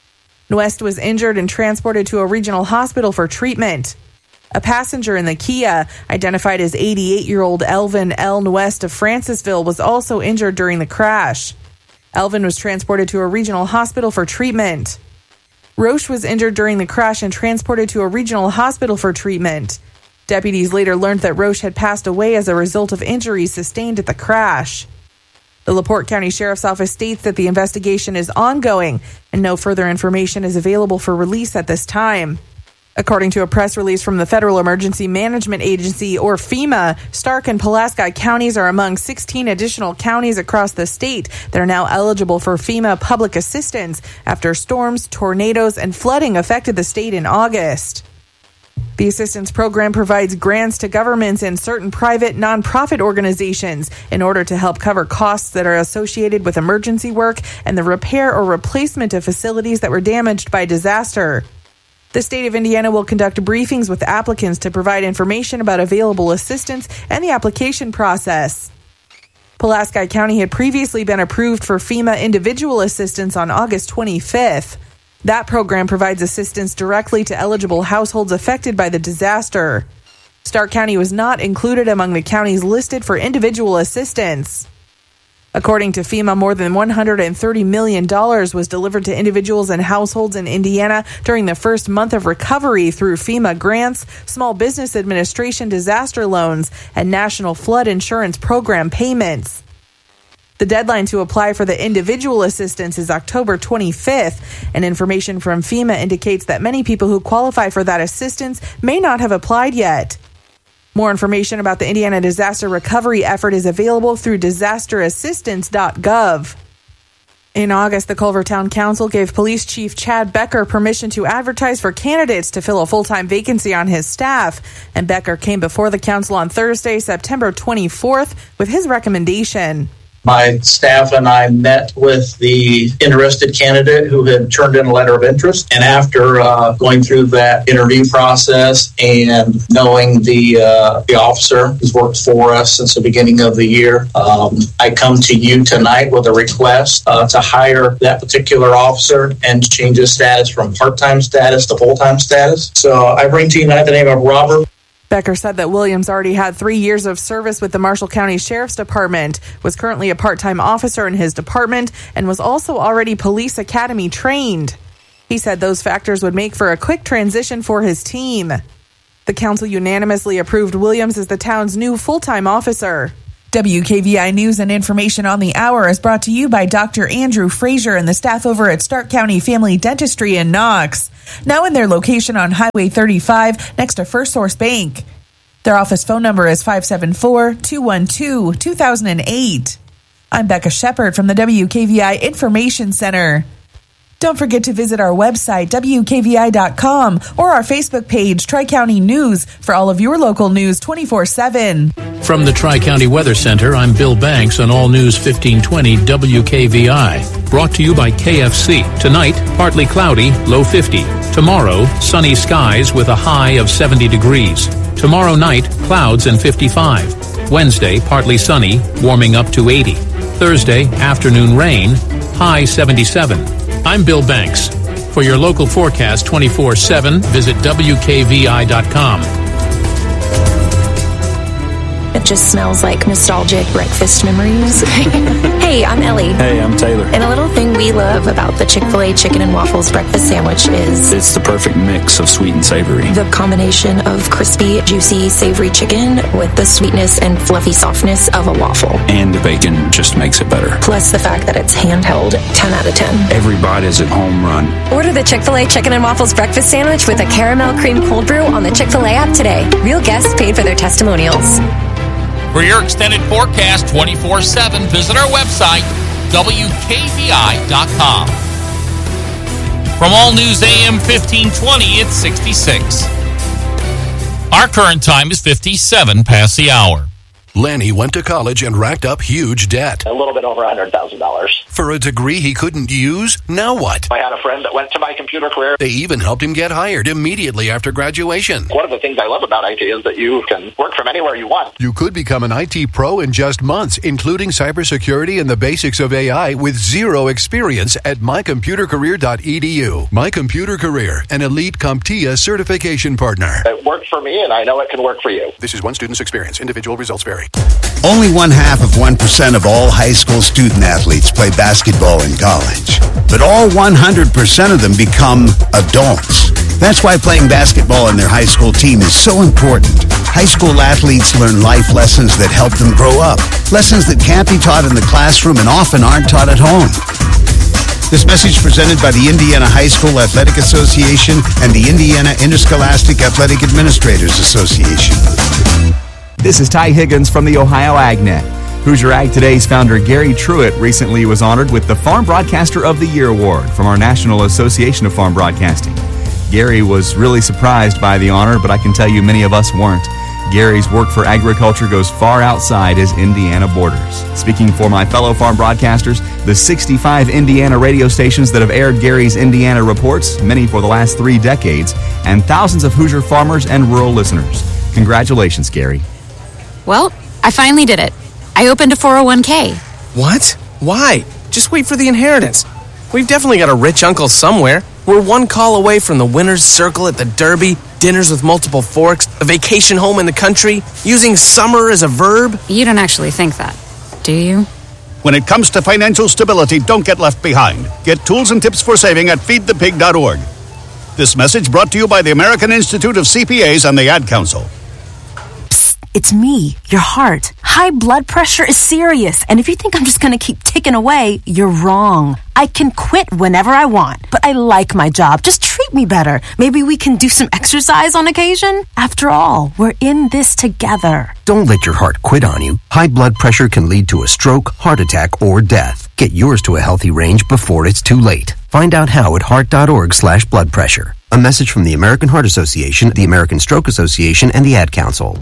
West was injured and transported to a regional hospital for treatment. A passenger in the Kia, identified as 88-year-old Elvin L. West of Francisville, was also injured during the crash. Elvin was transported to a regional hospital for treatment. Roche was injured during the crash and transported to a regional hospital for treatment. Deputies later learned that Roche had passed away as a result of injuries sustained at the crash. The LaPorte County Sheriff's Office states that the investigation is ongoing and no further information is available for release at this time. According to a press release from the Federal Emergency Management Agency, or FEMA, Stark and Pulaski counties are among 16 additional counties across the state that are now eligible for FEMA public assistance after storms, tornadoes, and flooding affected the state in August. The assistance program provides grants to governments and certain private nonprofit organizations in order to help cover costs that are associated with emergency work and the repair or replacement of facilities that were damaged by disaster. The state of Indiana will conduct briefings with applicants to provide information about available assistance and the application process. Pulaski County had previously been approved for FEMA individual assistance on August 25th. That program provides assistance directly to eligible households affected by the disaster. Stark County was not included among the counties listed for individual assistance. According to FEMA, more than $130 million was delivered to individuals and households in Indiana during the first month of recovery through FEMA grants, Small Business Administration disaster loans, and National Flood Insurance Program payments. The deadline to apply for the individual assistance is October 25th, and information from FEMA indicates that many people who qualify for that assistance may not have applied yet. More information about the Indiana disaster recovery effort is available through disasterassistance.gov. In August, the Culver Town Council gave Police Chief Chad Becker permission to advertise for candidates to fill a full-time vacancy on his staff, and Becker came before the council on Thursday, September 24th, with his recommendation. My staff and I met with the interested candidate who had turned in a letter of interest. And after going through that interview process and knowing the officer who's worked for us since the beginning of the year, I come to you tonight with a request to hire that particular officer and change his status from part-time status to full-time status. So I bring to you tonight the name of Robert. Becker said that Williams already had 3 years of service with the Marshall County Sheriff's Department, was currently a part-time officer in his department, and was also already police academy trained. He said those factors would make for a quick transition for his team. The council unanimously approved Williams as the town's new full-time officer. WKVI News and Information on the Hour is brought to you by Dr. Andrew Frazier and the staff over at Stark County Family Dentistry in Knox. Now in their location on Highway 35 next to First Source Bank. Their office phone number is 574-212-2008. I'm Becca Shepard from the WKVI Information Center. Don't forget to visit our website, WKVI.com, or our Facebook page, Tri-County News, for all of your local news 24/7. From the Tri-County Weather Center, I'm Bill Banks on All News 1520 WKVI. Brought to you by KFC. Tonight, partly cloudy, low 50. Tomorrow, sunny skies with a high of 70 degrees. Tomorrow night, clouds and 55. Wednesday, partly sunny, warming up to 80. Thursday, afternoon rain, high 77. I'm Bill Banks. For your local forecast 24/7, visit WKVI.com. It just smells like nostalgic breakfast memories. Hey, I'm Ellie. Hey, I'm Taylor. And a little thing we love about the Chick-fil-A chicken and waffles breakfast sandwich is it's the perfect mix of sweet and savory. The combination of crispy, juicy, savory chicken with the sweetness and fluffy softness of a waffle. And the bacon just makes it better. Plus the fact that it's handheld, 10 out of 10. Every bite is a home run. Order the Chick-fil-A chicken and waffles breakfast sandwich with a caramel cream cold brew on the Chick-fil-A app today. Real guests paid for their testimonials. For your extended forecast 24/7, visit our website, WKVI.com. From All News AM 1520, it's 66. Our current time is 57 past the hour. Lanny went to college and racked up huge debt. A little bit over $100,000. For a degree he couldn't use? Now what? I had a friend that went to My Computer Career. They even helped him get hired immediately after graduation. One of the things I love about IT is that you can work from anywhere you want. You could become an IT pro in just months, including cybersecurity and the basics of AI with zero experience at mycomputercareer.edu. My Computer Career, an elite CompTIA certification partner. It worked for me, and I know it can work for you. This is one student's experience. Individual results vary. Only 0.5% of all high school student athletes play basketball in college. But all 100% of them become adults. That's why playing basketball on their high school team is so important. High school athletes learn life lessons that help them grow up. Lessons that can't be taught in the classroom and often aren't taught at home. This message presented by the Indiana High School Athletic Association and the Indiana Interscholastic Athletic Administrators Association. This is Ty Higgins from the Ohio AgNet. Hoosier Ag Today's founder Gary Truitt recently was honored with the Farm Broadcaster of the Year award from our National Association of Farm Broadcasting. Gary was really surprised by the honor, but I can tell you many of us weren't. Gary's work for agriculture goes far outside his Indiana borders. Speaking for my fellow farm broadcasters, the 65 Indiana radio stations that have aired Gary's Indiana reports, many for the last 3 decades, and thousands of Hoosier farmers and rural listeners. Congratulations, Gary. Well, I finally did it. I opened a 401k. What? Why? Just wait for the inheritance. We've definitely got a rich uncle somewhere. We're one call away from the winner's circle at the Derby, dinners with multiple forks, a vacation home in the country, using summer as a verb. You don't actually think that, do you? When it comes to financial stability, don't get left behind. Get tools and tips for saving at feedthepig.org. This message brought to you by the American Institute of CPAs and the Ad Council. It's me, your heart. High blood pressure is serious, and if you think I'm just going to keep ticking away, you're wrong. I can quit whenever I want, but I like my job. Just treat me better. Maybe we can do some exercise on occasion. After all, we're in this together. Don't let your heart quit on you. High blood pressure can lead to a stroke, heart attack, or death. Get yours to a healthy range before it's too late. Find out how at heart.org/blood pressure. A message from the American Heart Association, the American Stroke Association, and the Ad Council.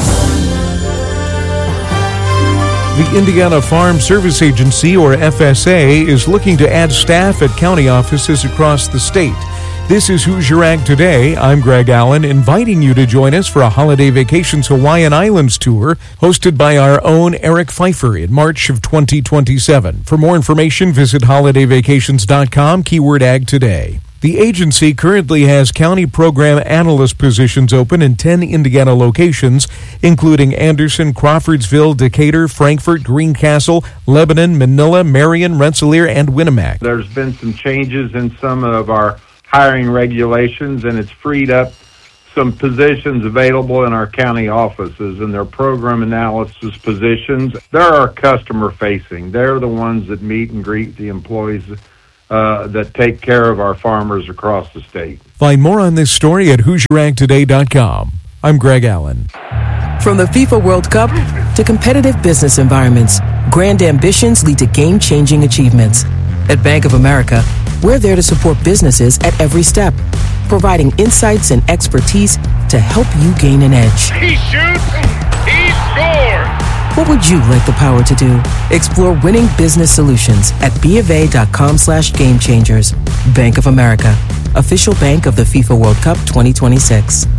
The Indiana Farm Service Agency, or FSA, is looking to add staff at county offices across the state. This is Hoosier Ag Today. I'm Greg Allen, inviting you to join us for a Holiday Vacations Hawaiian Islands tour hosted by our own Eric Pfeiffer in March of 2027. For more information, visit holidayvacations.com, keyword Ag Today. The agency currently has county program analyst positions open in 10 Indiana locations, including Anderson, Crawfordsville, Decatur, Frankfort, Greencastle, Lebanon, Manila, Marion, Rensselaer, and Winnemac. There's been some changes in some of our hiring regulations, and it's freed up some positions available in our county offices, and their program analysis positions. They're our customer facing. They're the ones that meet and greet the employees that take care of our farmers across the state. Find more on this story at HoosierAgToday.com. I'm Greg Allen. From the FIFA World Cup to competitive business environments, grand ambitions lead to game-changing achievements. At Bank of America, we're there to support businesses at every step, providing insights and expertise to help you gain an edge. He shoots, he scores! What would you like the power to do? Explore winning business solutions at BofA.com/gamechangers. Bank of America, official bank of the FIFA World Cup 2026.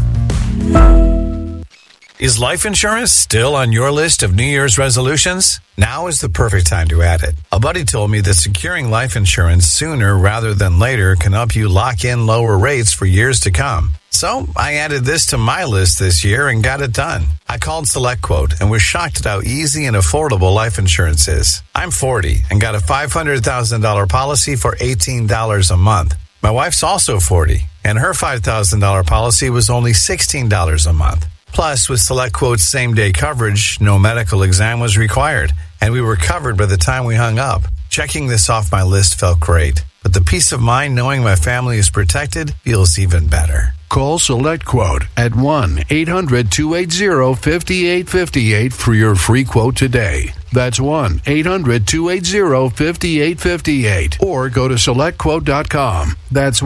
Is life insurance still on your list of New Year's resolutions? Now is the perfect time to add it. A buddy told me that securing life insurance sooner rather than later can help you lock in lower rates for years to come. So I added this to my list this year and got it done. I called SelectQuote and was shocked at how easy and affordable life insurance is. I'm 40 and got a $500,000 policy for $18 a month. My wife's also 40 and her $5,000 policy was only $16 a month. Plus, with SelectQuote's same-day coverage, no medical exam was required, and we were covered by the time we hung up. Checking this off my list felt great, but the peace of mind knowing my family is protected feels even better. Call SelectQuote at 1-800-280-5858 for your free quote today. That's 1-800-280-5858. Or go to SelectQuote.com. That's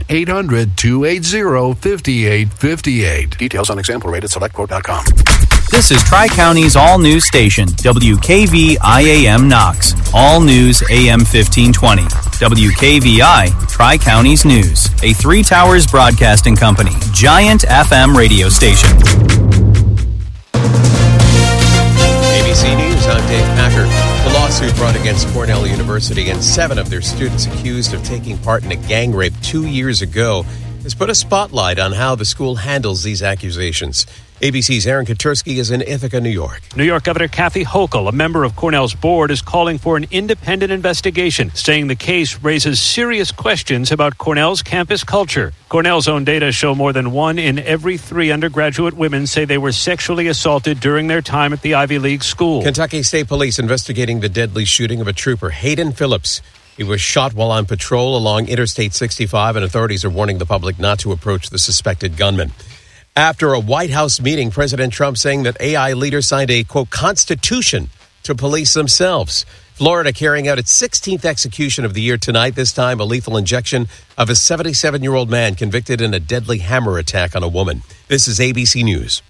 1-800-280-5858. Details on example rate at SelectQuote.com. This is Tri-County's all-news station, WKVIAM Knox. All news AM 1520. WKVI, Tri-County's News. A Three Towers broadcasting company. Giant FM radio station. ABC News, I'm Dave Packer. The lawsuit brought against Cornell University and 7 of their students accused of taking part in a gang rape 2 years ago has put a spotlight on how the school handles these accusations. ABC's Aaron Katursky is in Ithaca, New York. New York Governor Kathy Hochul, a member of Cornell's board, is calling for an independent investigation, saying the case raises serious questions about Cornell's campus culture. Cornell's own data show more than 1 in every 3 undergraduate women say they were sexually assaulted during their time at the Ivy League school. Kentucky State Police investigating the deadly shooting of a trooper, Hayden Phillips. He was shot while on patrol along Interstate 65, and authorities are warning the public not to approach the suspected gunman. After a White House meeting, President Trump saying that AI leaders signed a, quote, constitution to police themselves. Florida carrying out its 16th execution of the year tonight, this time a lethal injection of a 77-year-old man convicted in a deadly hammer attack on a woman. This is ABC News.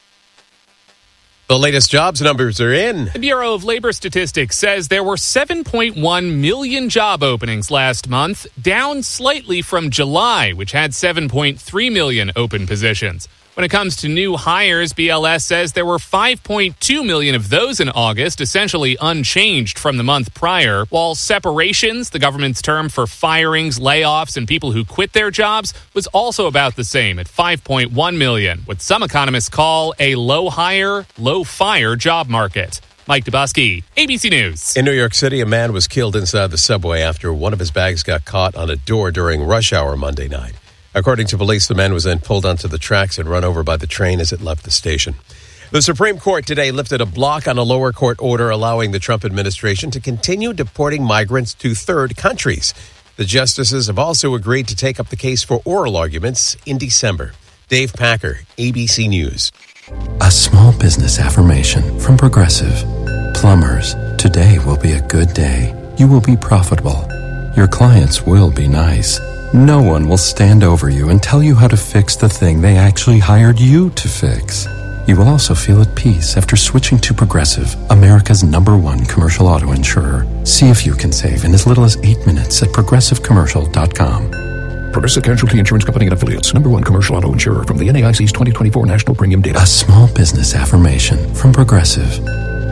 The latest jobs numbers are in. The Bureau of Labor Statistics says there were 7.1 million job openings last month, down slightly from July, which had 7.3 million open positions. When it comes to new hires, BLS says there were 5.2 million of those in August, essentially unchanged from the month prior, while separations, the government's term for firings, layoffs, and people who quit their jobs, was also about the same at 5.1 million, what some economists call a low hire, low fire job market. Mike Dubusky, ABC News. In New York City, a man was killed inside the subway after one of his bags got caught on a door during rush hour Monday night. According to police, the man was then pulled onto the tracks and run over by the train as it left the station. The Supreme Court today lifted a block on a lower court order allowing the Trump administration to continue deporting migrants to third countries. The justices have also agreed to take up the case for oral arguments in December. Dave Packer, ABC News. A small business affirmation from Progressive. Plumbers, today will be a good day. You will be profitable. Your clients will be nice. No one will stand over you and tell you how to fix the thing they actually hired you to fix. You will also feel at peace after switching to Progressive, America's #1 commercial auto insurer. See if you can save in as little as 8 minutes at progressivecommercial.com. Progressive Casualty Insurance Company and Affiliates, #1 commercial auto insurer from the NAIC's 2024 National Premium Data. A small business affirmation from Progressive.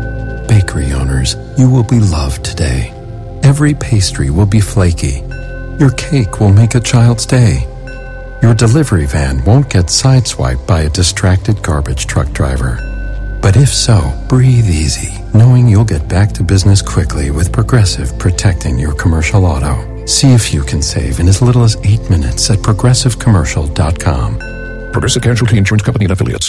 Bakery owners, you will be loved today. Every pastry will be flaky. Your cake will make a child's day. Your delivery van won't get sideswiped by a distracted garbage truck driver. But if so, breathe easy, knowing you'll get back to business quickly with Progressive protecting your commercial auto. See if you can save in as little as 8 minutes at progressivecommercial.com. Progressive Casualty Insurance Company and Affiliates.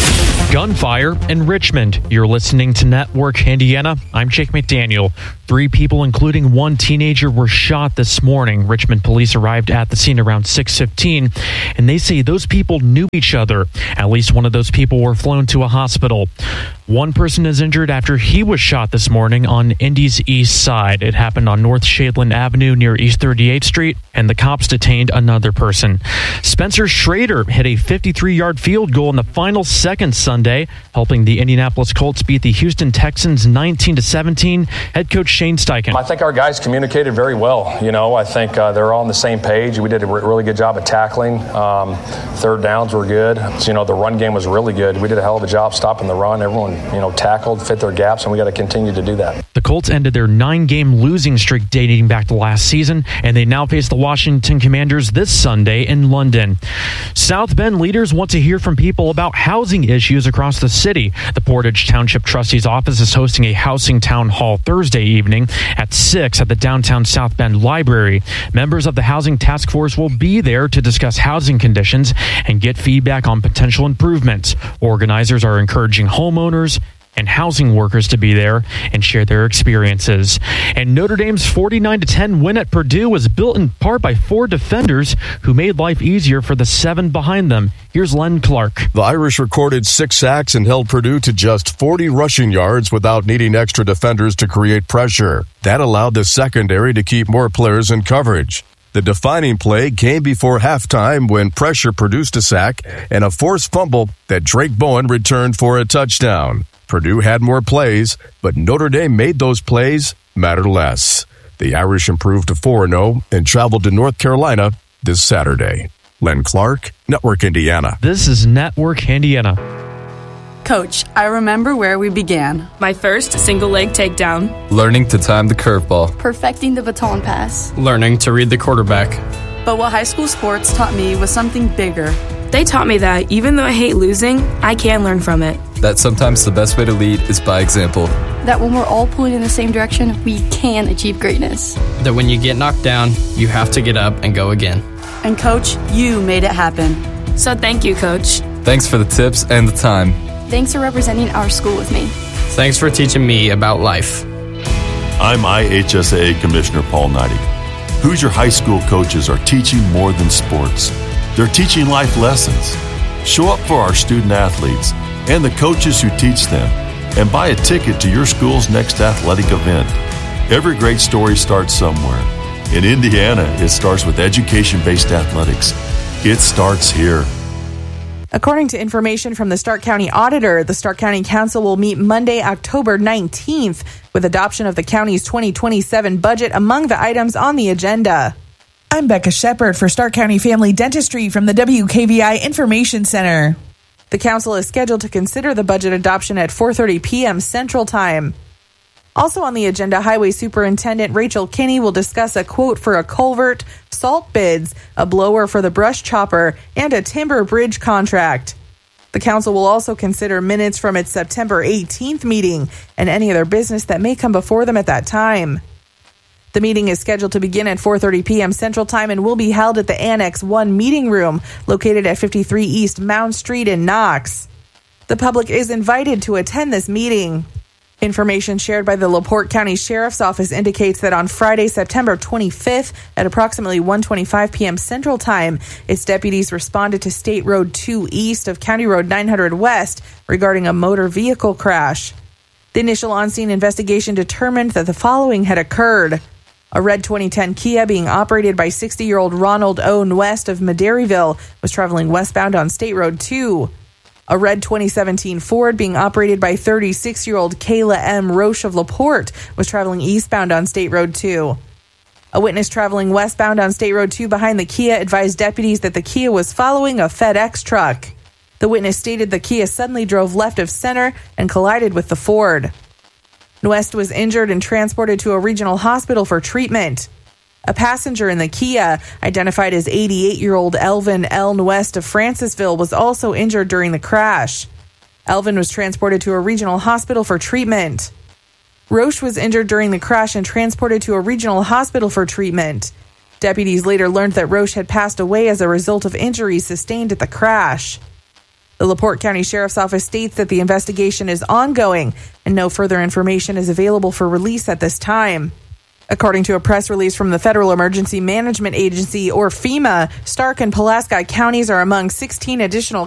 Gunfire in Richmond. You're listening to Network Indiana. I'm Jake McDaniel. 3 people, including 1 teenager, were shot this morning. Richmond police arrived at the scene around 6:15, and they say those people knew each other. At least one of those people were flown to a hospital. 1 person is injured after he was shot this morning on Indy's east side. It happened on North Shadeland Avenue near East 38th Street, and the cops detained another person. Spencer Schrader hit a 53-yard field goal in the final seconds Sunday, helping the Indianapolis Colts beat the Houston Texans 19-17. Head coach Shane Steichen. I think our guys communicated very well. I think they're all on the same page. We did a really good job of tackling. Third downs were good. The run game was really good. We did a hell of a job stopping the run. Everyone, tackled, fit their gaps, and we got to continue to do that. The Colts ended their 9-game losing streak dating back to last season, and they now face the Washington Commanders this Sunday in London. South Bend leaders want to hear from people about housing issues across the city. The Portage Township Trustee's office is hosting a housing town hall Thursday evening at 6 at the downtown South Bend Library. Members of the Housing Task Force will be there to discuss housing conditions and get feedback on potential improvements. Organizers are encouraging homeowners and housing workers to be there and share their experiences. And Notre Dame's 49-10 win at Purdue was built in part by 4 defenders who made life easier for the 7 behind them. Here's Len Clark. The Irish recorded 6 sacks and held Purdue to just 40 rushing yards without needing extra defenders to create pressure. That allowed the secondary to keep more players in coverage. The defining play came before halftime when pressure produced a sack and a forced fumble that Drake Bowen returned for a touchdown. Purdue had more plays, but Notre Dame made those plays matter less. The Irish improved to 4-0 and traveled to North Carolina this Saturday. Len Clark, Network Indiana. This is Network Indiana. Coach, I remember where we began. My first single leg takedown. Learning to time the curveball. Perfecting the baton pass. Learning to read the quarterback. But what high school sports taught me was something bigger. They taught me that even though I hate losing, I can learn from it. That sometimes the best way to lead is by example. That when we're all pulling in the same direction, we can achieve greatness. That when you get knocked down, you have to get up and go again. And Coach, you made it happen. So thank you, Coach. Thanks for the tips and the time. Thanks for representing our school with me. Thanks for teaching me about life. I'm IHSAA Commissioner Paul Neidig. Hoosier High School coaches are teaching more than sports. They're teaching life lessons. Show up for our student athletes and the coaches who teach them, and buy a ticket to your school's next athletic event. Every great story starts somewhere. In Indiana, it starts with education-based athletics. It starts here. According to information from the Stark County Auditor, the Stark County Council will meet Monday, October 19th, with adoption of the county's 2027 budget among the items on the agenda. I'm Becca Shepard for Stark County Family Dentistry from the WKVI Information Center. The council is scheduled to consider the budget adoption at 4:30 p.m. Central Time. Also on the agenda, Highway Superintendent Rachel Kinney will discuss a quote for a culvert, salt bids, a blower for the brush chopper, and a timber bridge contract. The council will also consider minutes from its September 18th meeting and any other business that may come before them at that time. The meeting is scheduled to begin at 4:30 p.m. Central Time and will be held at the Annex 1 meeting room located at 53 East Mound Street in Knox. The public is invited to attend this meeting. Information shared by the LaPorte County Sheriff's Office indicates that on Friday, September 25th at approximately 1:25 p.m. Central Time, its deputies responded to State Road 2 east of County Road 900 West regarding a motor vehicle crash. The initial on-scene investigation determined that the following had occurred. A red 2010 Kia being operated by 60-year-old Ronald O. West of Madairyville was traveling westbound on State Road 2. A red 2017 Ford being operated by 36-year-old Kayla M. Roche of LaPorte was traveling eastbound on State Road 2. A witness traveling westbound on State Road 2 behind the Kia advised deputies that the Kia was following a FedEx truck. The witness stated the Kia suddenly drove left of center and collided with the Ford. West was injured and transported to a regional hospital for treatment. A passenger in the Kia, identified as 88-year-old Elvin Eln west of Francisville, was also injured during the crash. Elvin was transported to a regional hospital for treatment. Roche was injured during the crash and transported to a regional hospital for treatment. Deputies later learned that Roche had passed away as a result of injuries sustained at the crash. The LaPorte County Sheriff's Office states that the investigation is ongoing and no further information is available for release at this time. According to a press release from the Federal Emergency Management Agency, or FEMA, Stark and Pulaski counties are among 16 additional